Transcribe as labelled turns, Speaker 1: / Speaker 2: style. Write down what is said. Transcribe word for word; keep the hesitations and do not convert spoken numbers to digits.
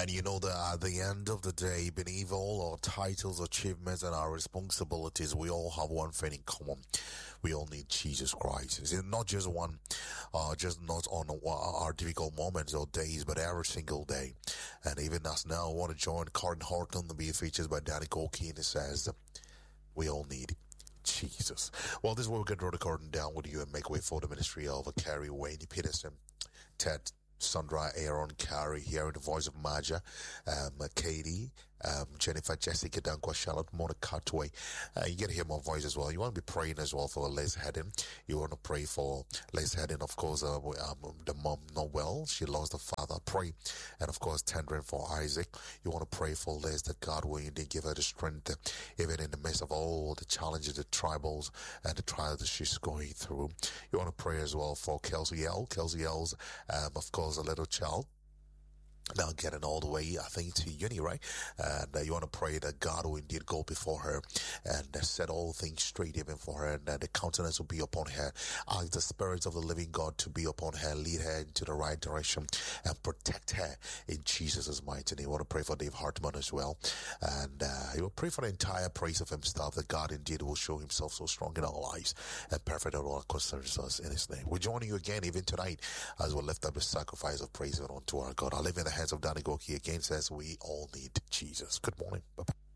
Speaker 1: And you know that at the end of the day, beneath all our titles, achievements, and our responsibilities, we all have one thing in common. We all need Jesus Christ. It's not just one, uh, just not on our difficult moments or days, but every single day. And even as now, I want to join Karen Horton to be featured by Danny Gorky, and it says, we all need Jesus. Well, this is where we're going to draw the curtain down with you and make way for the ministry of Carrie Wayne Peterson, Ted, Sandra, Aaron, Carrie, hearing the voice of Maja, um, Katie, um, Jennifer, Jessica, Dankwa, Charlotte, Mona Cartway. Uh, you get to hear my voice as well. You want to be praying as well for Les Hedden. You want to pray for Les Hedden, of course, uh, um, the mom not well. She lost the father. Pray. And of course, tendering for Isaac. You want to pray for Les that God will indeed give her the strength, uh, even in the midst of all the challenges, the tribals, and the trials that she's going through. You want to pray as well for Kelsey L. Kelsey L's, um, of course, a little child. Now getting all the way, I think, to uni, right? And uh, you want to pray that God will indeed go before her and uh, set all things straight even for her, and uh, the countenance will be upon her. Ask the spirits of the living God to be upon her, lead her into the right direction, and protect her in Jesus' mighty name. You want to pray for Dave Hartman as well. And uh, you will pray for the entire praise of himself, that God indeed will show himself so strong in our lives and perfect all our concerns us in his name. We're joining you again even tonight as we lift up the sacrifice of praise unto our God. I live in the hands of Danny Gorky again says we all need Jesus. Good morning. Bye-bye.